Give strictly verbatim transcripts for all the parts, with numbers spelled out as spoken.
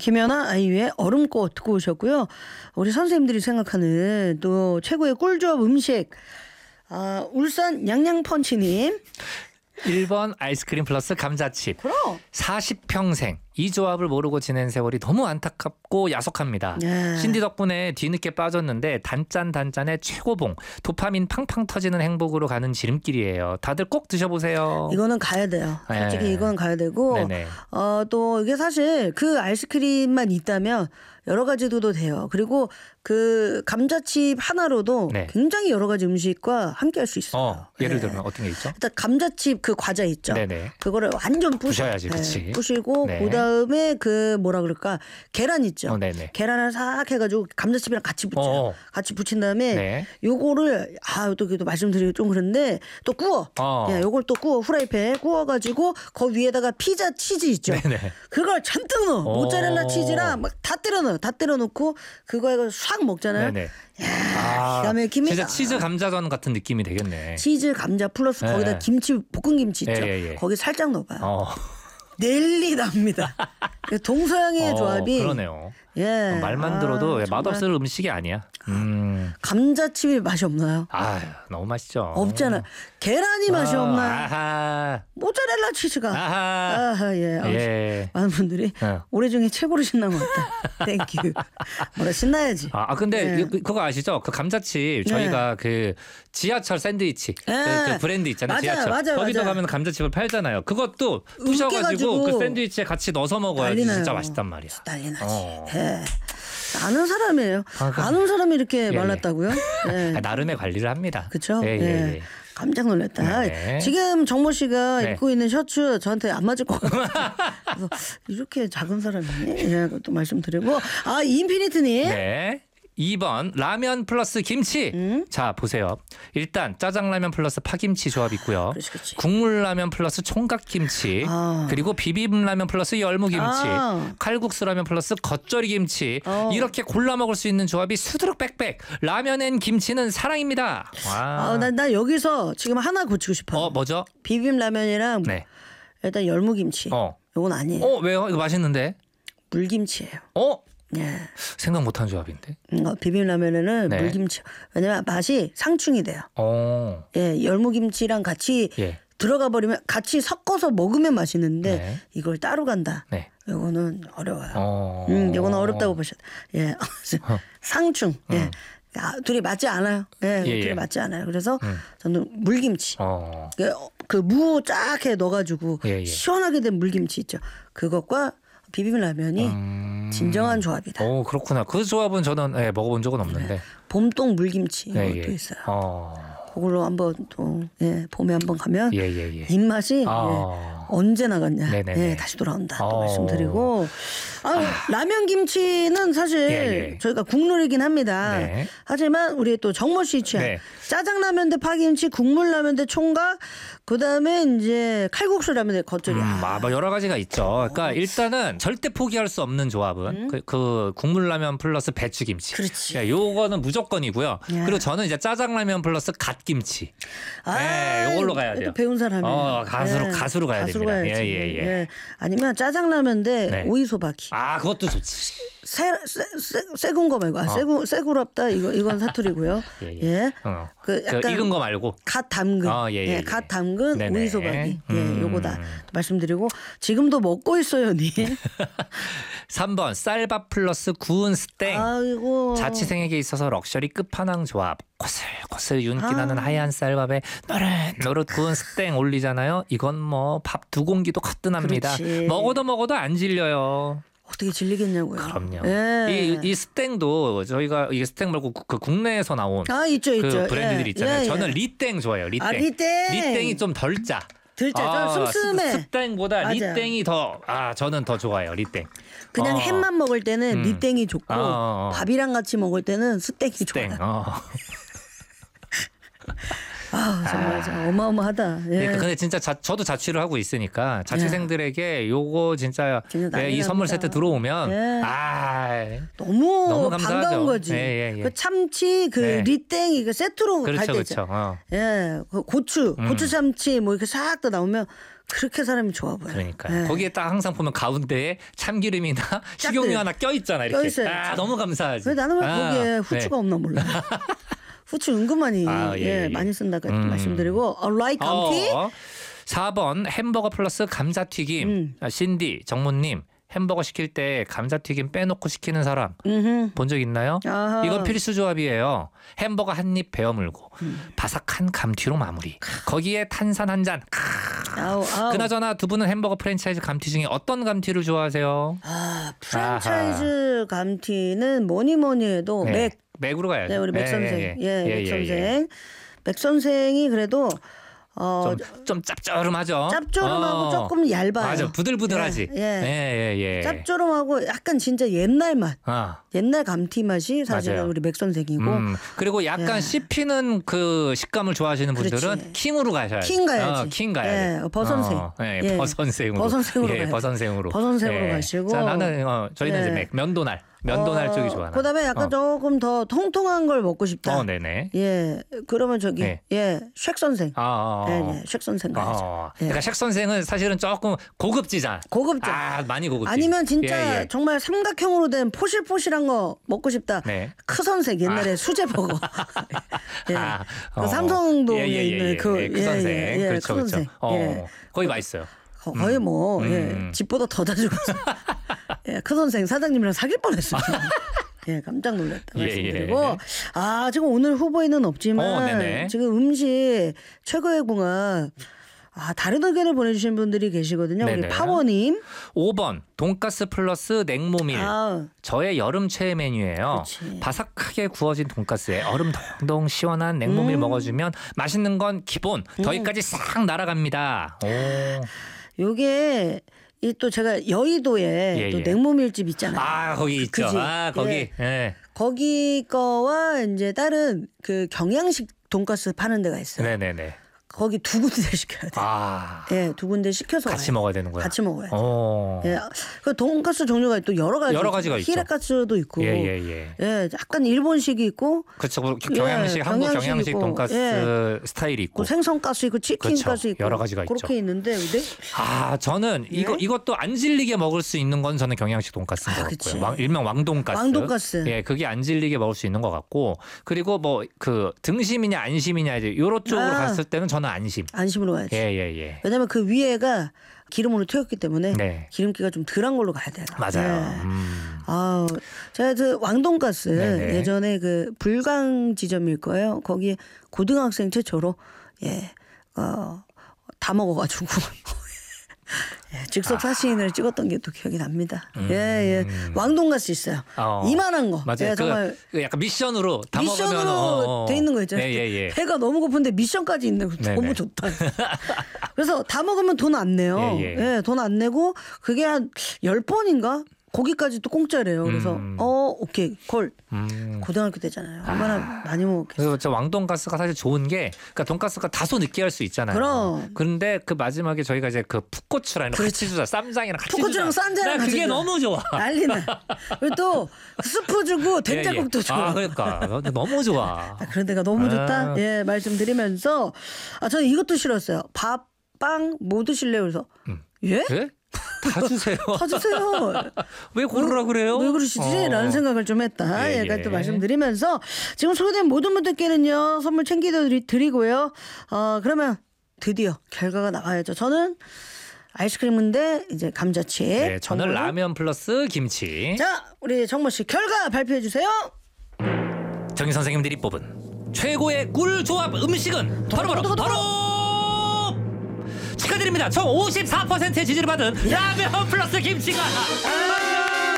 김연아 아이유의 얼음꽃 듣고 오셨고요. 우리 선생님들이 생각하는 또 최고의 꿀조합 음식. 아, 울산 양양펀치님. 일 번 아이스크림 플러스 감자칩. 그럼. 사십 평생 이 조합을 모르고 지낸 세월이 너무 안타깝고 야속합니다. 예. 신디 덕분에 뒤늦게 빠졌는데 단짠 단짠의 최고봉. 도파민 팡팡 터지는 행복으로 가는 지름길이에요. 다들 꼭 드셔보세요. 이거는 가야 돼요. 솔직히 예. 이건 가야 되고 네네. 어, 또 이게 사실 그 아이스크림만 있다면 여러 가지도 돼요. 그리고 그 감자칩 하나로도 네. 굉장히 여러 가지 음식과 함께 할 수 있어요. 어, 예를 네. 들면 어떤 게 있죠? 일단 감자칩 그 과자 있죠. 네네. 그거를 완전 부셔, 부셔야지, 그치. 네, 부시고 네. 그다음에 그 뭐라 그럴까 계란 있죠. 어, 네네. 계란을 싹 해가지고 감자칩이랑 같이 붙여. 어. 같이 붙인 다음에 네. 요거를 아또 또 말씀드리기 좀 그런데 또 구워. 어. 예, 요걸 또 구워 후라이팬에 구워가지고 그 위에다가 피자 치즈 있죠. 네네. 그걸 잔뜩 넣어. 오. 모짜렐라 치즈랑 막 다 때려 넣어. 다 때려 넣고 그거 해서 싹 먹잖아요. 네네. 야, 아, 기가 막힙니다. 진짜 치즈 감자전 같은 느낌이 되겠네. 치즈 감자 플러스 네. 거기다 김치 볶은 김치 있죠. 예, 예, 예. 거기 살짝 넣어봐요. 어. nel리 납니다. 동서양의 어, 조합이 그러네요. 예. 말만 아, 들어도 정말. 맛없을 음식이 아니야. 음. 감자칩이 맛이 없나요? 아, 너무 맛있죠. 없잖아. 계란이 맛이 어, 없나요? 아하. 모짜렐라 치즈가. 아하. 아하, 예. 아, 예. 많은 분들이 어. 올해 중에 최고로 신난 것 같다. 땡큐. 뭐라 신나야지. 아, 아, 근데 예. 그- 그거 아시죠? 그 감자칩 저희가 그 지하철 샌드위치 그, 예. 그 브랜드 있잖아요. 맞아요, 지하철 맞아요, 거기도 맞아요. 가면 감자칩을 팔잖아요. 그것도 부셔가지고 으깨가지고 그 샌드위치에 같이 넣어서 먹어야지 난리 나요. 진짜 맛있단 말이야. 난리 나지. 어. 예. 아는 사람이에요. 아, 그- 아는 사람이 이렇게 예, 예. 말랐다고요? 예. 아, 나름의 관리를 합니다. 그렇죠? 예, 예, 예. 깜짝 놀랐다. 네. 지금 정모 씨가 네. 입고 있는 셔츠 저한테 안 맞을 것 같아요. 그래서 이렇게 작은 사람이 예, 또 말씀드리고 아 인피니트님 네. 이 번 라면 플러스 김치. 음? 자 보세요. 일단 짜장라면 플러스 파김치 조합 있고요. 그렇지, 그렇지. 국물라면 플러스 총각김치. 아. 그리고 비빔라면 플러스 열무김치. 아. 칼국수라면 플러스 겉절이김치. 어. 이렇게 골라 먹을 수 있는 조합이 수두룩 빽빽. 라면엔 김치는 사랑입니다. 와. 아, 나, 나 여기서 지금 하나 고치고 싶어요. 어 뭐죠? 비빔라면이랑 네. 일단 열무김치. 어. 요건 아니에요. 어 왜요? 이거 맛있는데? 물김치예요. 어? 예. 생각 못한 조합인데. 음, 어, 비빔라면에는 네. 물김치. 왜냐면 맛이 상충이 돼요. 어. 예, 열무김치랑 같이 예. 들어가 버리면 같이 섞어서 먹으면 맛있는데 네. 이걸 따로 간다. 네. 요거는 어려워요. 어. 음, 요거는 어렵다고 보셨. 예. 상충. 예. 아, 둘이 맞지 않아요. 예. 음. 예, 예. 둘이 맞지 않아요. 그래서 음. 저는 물김치. 어. 그무 쫙 해 넣어가지고 예, 예. 시원하게 된 물김치 있죠. 그것과 비빔라면이 음. 진정한 조합이다. 오 그렇구나. 그 조합은 저는 예, 먹어본 적은 없는데. 봄동 물김치 예, 이것도 예. 있어요. 어. 그걸로 한번 또 예, 봄에 한번 가면 예예 예. 입맛이 아. 예, 언제 나갔냐 네네네. 예, 다시 돌아온다 또 어. 말씀드리고 아, 라면 김치는 사실 예, 예. 저희가 국룰이긴 합니다. 네. 하지만 우리 또 정모 씨 취향 네. 짜장라면 대 파김치, 국물라면 대 총각, 그다음에 이제 칼국수라면 대 겉절이. 음, 아, 뭐 여러 가지가 있죠. 그러니까 일단은 절대 포기할 수 없는 조합은 그, 그 국물라면 플러스 배추김치. 음? 그렇지. 예, 요거는 무조건이고요. 야. 그리고 저는 이제 짜장라면 플러스 갓김치. 네, 요걸로 가야 돼요. 또 배운 사람이. 어, 가수로- 가수로 가야 가수로 됩니다. 가야지. 예, 예, 예. 아니면 짜장라면 대 네. 오이소박이. 아, 그것도 좋지. 새, 새, 새, 새군 거 말고 아, 새구, 새구랍다 이거 이건 사투리고요. 예, 예. 예. 어. 그 그 약간 익은 거 말고. 갓 담근, 아, 예, 예, 예. 갓 담근 네네. 오이소박이, 예, 음. 요거다 말씀드리고 지금도 먹고 있어요, 니. 삼 번 쌀밥 플러스 구운 스땡. 아이고. 자취생에게 있어서 럭셔리 끝판왕 조합. 고슬고슬 윤기 아. 나는 하얀 쌀밥에 노릇노릇 구운 스땡 올리잖아요. 이건 뭐 밥 두 공기도 거뜬합니다. 그렇지. 먹어도 먹어도 안 질려요. 어떻게 질리겠냐고요. 그럼요. 예. 이, 이 스땡도 저희가 이게 스땡 말고 그 국내에서 나온 아 있죠 그 있죠. 브랜드들이 예. 있잖아요. 예, 예. 저는 리땡 좋아해요. 리땡. 아, 리땡. 리땡이 좀 덜 짜. 덜 짜. 좀 슴슴해. 스- 스땡보다 맞아요. 리땡이 더 아 저는 더 좋아요. 리땡. 그냥 어. 햄만 먹을 때는 음. 리땡이 좋고 어, 어, 어. 밥이랑 같이 먹을 때는 스땡이 스땡. 좋아요. 어. 아 정말 아. 어마어마하다. 예. 그러니까 근데 진짜 자, 저도 자취를 하고 있으니까 자취생들에게 요거 진짜, 진짜 난리 예, 이 선물 납니다. 세트 들어오면 예. 아 너무, 너무 감사하죠. 반가운 거지. 예, 예, 예. 그 참치, 그 네. 리땡 그 세트로 갈 그렇죠 때 있죠. 그렇죠. 어. 예, 그 고추, 음. 고추 참치 뭐 이렇게 싹 다 나오면 그렇게 사람이 좋아 보여. 그러니까요. 예. 거기에 딱 항상 보면 가운데에 참기름이나 식용유 하나 껴 있잖아 이렇게. 껴있어요. 아 너무 감사하지. 왜 나는 왜 아, 거기에 후추가 네. 없나 몰라. 후추 은근 많이 아, 예, 예, 예, 예. 많이 쓴다고 음. 말씀드리고 alright 감튀. 어, 사 번 햄버거 플러스 감자튀김. 음. 아, 신디 정모님 햄버거 시킬 때 감자튀김 빼놓고 시키는 사람 음흠. 본 적 있나요? 아하. 이건 필수 조합이에요. 햄버거 한 입 베어 물고 음. 바삭한 감튀로 마무리. 거기에 탄산 한 잔. 아우, 아우. 그나저나 두 분은 햄버거 프랜차이즈 감튀 중에 어떤 감튀를 좋아하세요? 아, 프랜차이즈 감튀는 뭐니 뭐니 해도 네. 맥. 맥으로 가야죠. 네, 우리 맥 선생. 예, 예, 예, 맥 예, 선생. 예. 맥 선생이 그래도 어, 좀, 좀 짭조름하죠. 짭조름하고 어. 조금 얇아요. 맞아, 부들부들하지. 예, 예, 예. 예, 예. 짭조름하고 약간 진짜 옛날 맛. 아, 옛날 감튀 맛이 사실은 맞아요. 우리 맥 선생이고 음, 그리고 약간 예. 씹히는 그 식감을 좋아하시는 분들은 그렇지. 킹으로 가셔야지. 킹 가야지. 어, 킹 가야 돼. 예, 버선생. 어, 예, 예. 버선생으로. 버선생으로 예, 가야지. 버선생으로. 버선생으로 가시고. 자, 나는 어, 저희는 예. 이제 맥, 면도날. 면도날 어, 쪽이 좋아. 나. 그다음에 약간 어. 조금 더 통통한 걸 먹고 싶다. 어, 네네. 예, 그러면 저기 네. 예, 쉑 선생. 아, 아, 예, 아. 예, 쉑 선생 가야죠. 어, 예. 그러니까 쉑 선생은 사실은 조금 고급지잖아. 고급져. 아, 많이 고급지. 아니면 진짜 예, 예. 정말 삼각형으로 된 포실포실한 거 먹고 싶다. 네. 크 선생 옛날에 수제버거. 예. 아, 그 어. 삼성동에 예, 예, 예, 있는 예, 그 예, 그 선생. 예, 예, 그렇죠, 크 그렇죠. 선생. 어, 예. 거기 맛있어요. 거- 거의 뭐 음. 예, 집보다 더 자주 갔어. 예, 크 선생 사장님이랑 사귈 뻔했어요. 예, 깜짝 놀랐다 예, 말씀드리고 예. 아 지금 오늘 후보에는 없지만 어, 네네. 지금 음식 최고의 궁합 아 다른 의견을 보내주신 분들이 계시거든요. 우리 네네. 파워님. 오 번 돈가스 플러스 냉모밀. 아, 저의 여름 최애 메뉴예요. 그렇지. 바삭하게 구워진 돈가스에 얼음 동동 시원한 냉모밀 음. 먹어주면 맛있는 건 기본. 더위까지 싹 날아갑니다. 오. 요게 이 또 제가 여의도에 예, 또 예. 냉모밀집 있잖아요. 아 거기 있죠. 그지? 아 거기. 예. 예. 거기 거와 이제 다른 그 경양식 돈가스 파는 데가 있어요. 네네네. 거기 두 군데 시켜야 돼. 아 예, 두 군데 시켜서 같이 와요. 먹어야 되는 거야. 같이 먹어야 돼. 어. 예, 그 돈가스 종류가 또 여러 가지 여러 가지가 있죠. 히레카츠도 있고 예예예. 예, 예. 예, 약간 일본식이 있고 그렇죠. 경양식 예, 한국 경양식 경양식 있고, 돈가스 예. 스타일이 있고. 그 생선가스 있고 치킨가스 그렇죠. 있고 여러 가지가 있죠. 그렇게 있는데 근데 아 저는 이거 예? 이것도 안 질리게 먹을 수 있는 건 저는 경양식 돈가스인 아, 것 그치. 같고요. 왕, 일명 왕돈가스. 왕돈가스. 예, 그게 안 질리게 먹을 수 있는 것 같고 그리고 뭐 그 등심이냐 안심이냐 이제 요런 쪽으로 아. 갔을 때는 저는 안심. 안심으로 가야지. 예예 예. 왜냐면 그 위에가 기름으로 튀었기 때문에 네. 기름기가 좀 덜한 걸로 가야 돼요. 맞아요. 예. 음. 아, 제가 그 왕돈가스 네네. 예전에 그 불광 지점일 거예요. 거기 고등학생 최초로 예, 어, 다 먹어가지고 예, 즉석 사진을 찍었던 게 또 기억이 납니다. 음. 예, 예, 왕돈가스 있어요. 어. 이만한 거. 맞아요. 예, 그, 정말 그 약간 미션으로 다 미션으로 먹으면 어, 어. 돼 있는 거 있잖아요. 예, 예, 예. 배가 너무 고픈데 미션까지 있는 거 네네. 너무 좋다. 그래서 다 먹으면 돈 안 내요. 예, 예. 돈 안 내고 그게 한 열 번인가? 거기까지 또 공짜래요. 그래서 음. 어 오케이 콜. 음. 고등학교 때잖아요. 얼마나 많이 먹었겠어요. 그래서 저 왕돈가스가 사실 좋은 게 그러니까 돈가스가 다소 느끼할 수 있잖아요. 그럼. 그런데 그 마지막에 저희가 이제 그 풋고추랑 이런 같이 주자 쌈장이랑 같이 풋고추랑 주자. 쌈장이랑 나 같이 그게 주자. 너무 좋아. 난리나. 그리고 또 스프 주고 된장국도 예, 예. 줘. 아 그러니까 너무 좋아. 아, 그런 데가 너무 좋다. 아. 예, 말씀드리면서 아 저는 이것도 싫었어요. 밥, 빵 뭐 드실래요? 그래서 음. 예? 예? 다 주세요. 사주세요. 왜 고르라 그래요? 왜 그러시지? 어. 라는 생각을 좀 했다. 예, 예, 예. 예. 또 말씀드리면서 지금 소개된 모든 분들께는요 선물 챙겨드리고요. 어 그러면 드디어 결과가 나와야죠. 저는 아이스크림인데 이제 감자칩. 네, 저는 정모는. 라면 플러스 김치. 자, 우리 정모 씨 결과 발표해 주세요. 정희 선생님들이 뽑은 최고의 꿀 조합 음식은 바로 바로 도로, 도로, 바로 축하드립니다. 총 오십사 퍼센트의 지지를 받은 라면 플러스 김치가 아,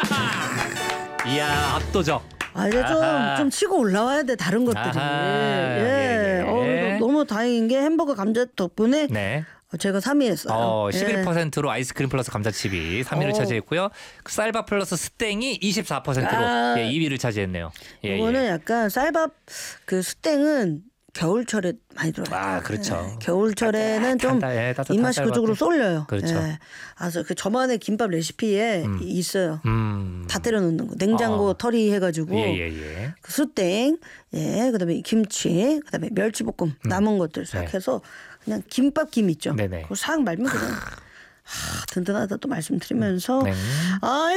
됐습니다. 이야 압도적. 아 이제 아하. 좀 좀 치고 올라와야 돼 다른 것들이. 아하, 예. 예, 예. 어, 그래서 너무 다행인 게 햄버거 감자 덕분에 네. 제가 삼 위 했어요. 어, 예. 십일 퍼센트로 아이스크림 플러스 감자칩이 삼 위를 어. 차지했고요. 쌀밥 플러스 스땡이 이십사 퍼센트로 아. 예, 이 위를 차지했네요. 예, 이거는 예. 약간 쌀밥 그 수땡은 겨울철에 많이 들어요. 아, 그렇죠. 예, 겨울철에는 좀 따뜻한, 예, 따뜻한 입맛이 그쪽으로 쌀밥이. 쏠려요. 그렇죠. 예. 그래서 그 저만의 김밥 레시피에 음. 있어요. 음. 다 때려 넣는 거. 냉장고 어. 털이 해가지고 예, 예, 예. 그 수땡, 예, 그다음에 김치, 그다음에 멸치볶음 남은 것들 싹 네. 해서 그냥 김밥 김 있죠. 네네. 그거 싹 말면 그냥 아, 든든하다 또 말씀드리면서 네. 아.